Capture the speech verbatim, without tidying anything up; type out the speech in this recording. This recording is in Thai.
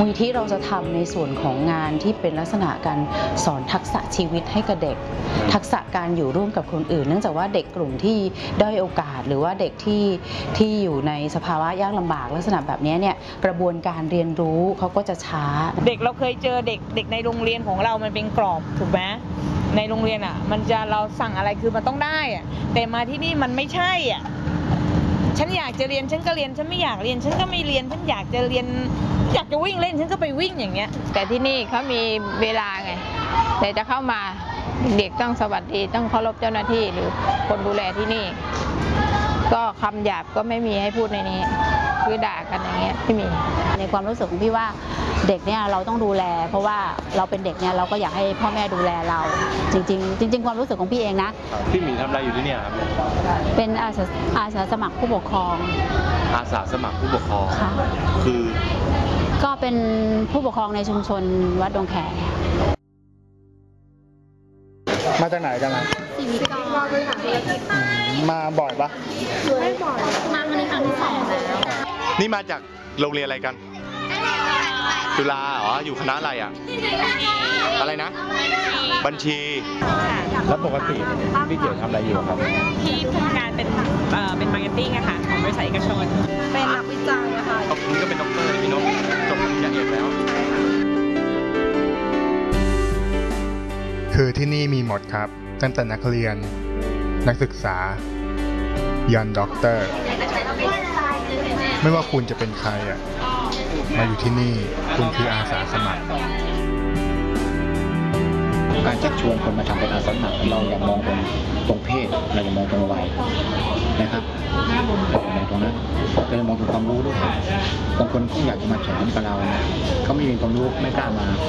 มูลที่เราจะทำในส่วนของงานที่เป็นลักษณะการสอนทักษะชีวิตให้กับเด็กทักษะการอยู่ร่วมกับคนอื่นเนื่องจากว่าเด็กกลุ่มที่ด้อยโอกาสหรือว่าเด็กที่ที่อยู่ในสภาวะยากลำบากลักษณะแบบนี้เนี่ยกระบวนการเรียนรู้เขาก็จะช้าเด็กเราเคยเจอเด็กเด็กในโรงเรียนของเรามันเป็นกรอบถูกไหมในโรงเรียนอ่ะมันจะเราสั่งอะไรคือมันต้องได้อ่ะแต่มาที่นี่มันไม่ใช่อ่ะฉันอยากจะเรียนฉันก็เรียนฉันไม่อยากเรียนฉันก็ไม่เรียนฉันอยากจะเรียนอยากจะวิ่งเล่นฉันก็ไปวิ่งอย่างเงี้ยแต่ที่นี่เขามีเวลาไงแต่จะเข้ามาเด็กต้องสวัสดีต้องเคารพเจ้าหน้าที่หรือคนดูแลที่นี่ก็คำหยาบก็ไม่มีให้พูดในนี้คือด่ากันอย่างเงี้ยไม่มีในความรู้สึกของพี่ว่าเด็กเนี่ยเราต้องดูแลเพราะว่าเราเป็นเด็กเนี่ยเราก็อยากให้พ่อแม่ดูแลเราจริงๆจริงๆความรู้สึกของพี่เองนะพี่หมีทำอะไรอยู่ที่นี่ครับเป็นอาสาอาสาสมัครผู้ปกครองอาสาสมัครผู้ปกครองค่ะคือก็เป็นผู้ปกครองในชุมชนวัดดงแขมาจากไหนกันนะสีวิกรมาบ่อยปะไม่บ่อยมาครั้งนี้ครั้งที่สองแล้วนี่มาจากโรงเรียนอะไรกันจุฬาอ๋ออยู่คณะอะไรอ่ะอะไรนะบัญชีแล้วปกติพี่เกี่ยวทำอะไรอยู่ครับพี่ทำงานเป็นเอ่อเป็นมาร์เก็ตติ้งอะค่ะของบริษัทเอกชนเป็นนักวิจัยอะค่ะคุณก็เป็นด็อกเตอร์พี่นกจบปริญญาเอกแล้วคือที่นี่มีหมดครับตั้งแต่นักเรียนนักศึกษายันด็อกเตอร์ไม่ว่าคุณจะเป็นใครอ่ะมาอยู่ที่นี่คุณคืออาสาสมัครการชักชวนคนมาทำเป็นอาสาสมัครเราอย่ามองตรงตรงเพศเราอย่ามองตรงวัยนะครับเราอย่ามองตรงนั้นเราจะมองตรงความรู้ด้วยบางคนเขาอยากจะมาสอนกับเราเขาไม่มีความรู้ไม่กล้ามา